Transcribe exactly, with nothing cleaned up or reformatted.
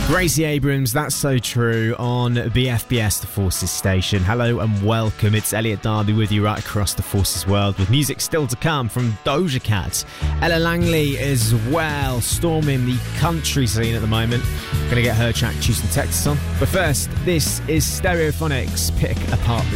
Gracie Abrams, That's So True on B F B S, the Forces station. Hello and welcome. It's Elliot Darby with you right across the Forces world, with music still to come from Doja Cat. Ella Langley as well, storming the country scene at the moment. Gonna get her track Houston, Texas on. But first, this is Stereophonics, Pick Apart the